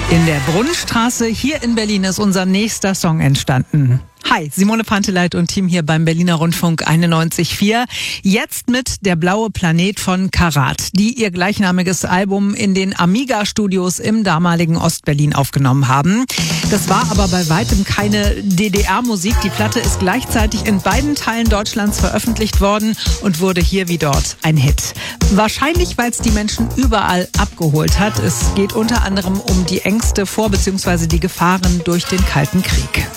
In der Brunnenstraße hier in Berlin ist unser nächster Song entstanden. Hi, Simone Panteleit und Team hier beim Berliner Rundfunk 91.4. Jetzt mit Der blaue Planet von Karat, die ihr gleichnamiges Album in den Amiga-Studios im damaligen Ostberlin aufgenommen haben. Das war aber bei weitem keine DDR-Musik. Die Platte ist gleichzeitig in beiden Teilen Deutschlands veröffentlicht worden und wurde hier wie dort ein Hit. Wahrscheinlich, weil es die Menschen überall abgeholt hat. Es geht unter anderem um die Ängste vor bzw. die Gefahren durch den Kalten Krieg.